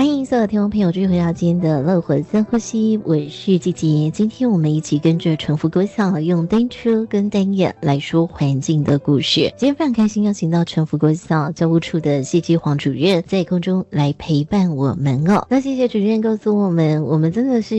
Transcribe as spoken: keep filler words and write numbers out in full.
欢迎所有听众朋友继续回到今天的乐活深呼吸，我是季杰。今天我们一起跟着成福国小用单车跟单眼来说环境的故事。今天非常开心邀请到成福国小教务处的谢继煌主任在空中来陪伴我们哦。那谢谢主任告诉我们，我们真的是